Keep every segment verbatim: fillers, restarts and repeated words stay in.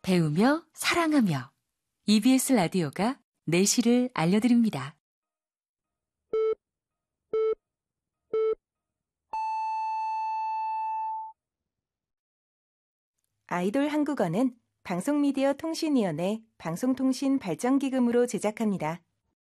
배우며 사랑하며 이비에스 라디오가 내시를 알려드립니다. 아이돌 한국어는 방송미디어 통신위원회 방송통신발전기금으로 제작합니다.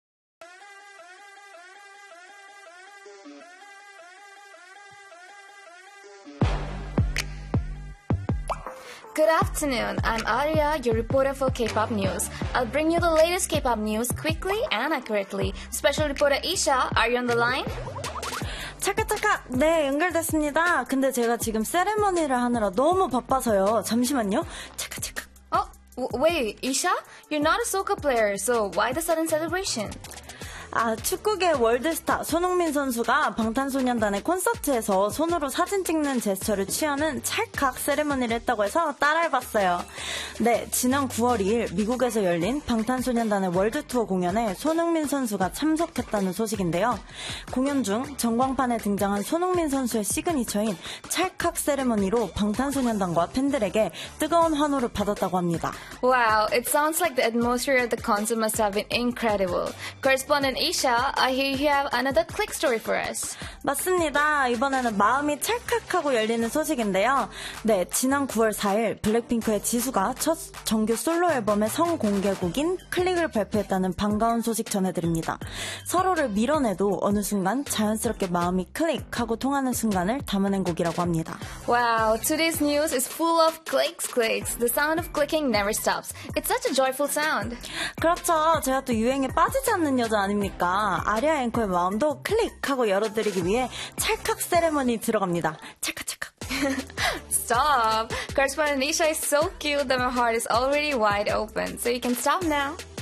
Good afternoon, I'm Arya, your reporter for K-pop News. I'll bring you the latest K-pop news quickly and accurately. Special reporter Isha, are you on the line? 잠깐 잠깐 네 연결됐습니다. 근데 제가 지금 세레머니를 하느라 너무 바빠서요. 잠시만요. 잠깐 잠깐. Oh, w- wait, Isha? You're not a soccer player, so why the sudden celebration? 아, 축구계 월드스타 손흥민 선수가 방탄소년단의 콘서트에서 손으로 사진 찍는 제스처를 취하는 찰칵 세레머니를 했다고 해서 따라해봤어요. 네, 지난 구월 이일 미국에서 열린 방탄소년단의 월드투어 공연에 손흥민 선수가 참석했다는 소식인데요. 공연 중 전광판에 등장한 손흥민 선수의 시그니처인 찰칵 세레머니로 방탄소년단과 팬들에게 뜨거운 환호를 받았다고 합니다. Wow, it sounds like the atmosphere at the concert must have been incredible. Correspondent Isha, I hear you have another click story for us. 맞습니다. 이번에는 마음이 찰칵하고 열리는 소식인데요. 네, 지난 구월 사일 블랙핑크의 지수가 첫 정규 솔로 앨범의 성공개곡인 클릭을 발표했다는 반가운 소식 전해드립니다. 서로를 밀어내도 어느 순간 자연스럽게 마음이 클릭하고 통하는 순간을 담아낸 곡이라고 합니다. Wow, today's news is full of clicks, clicks. The sound of clicking never stops. It's such a joyful sound. 그렇죠. 제가 또 유행에 빠지지 않는 여자 아닙니까? 아리아 앵커의 마음도 클릭하고 열어드리기 위해 찰칵 세레머니 들어갑니다. 찰칵 찰칵. Stop! Correspondent Isha is so cute that my heart is already wide open. So you can stop now.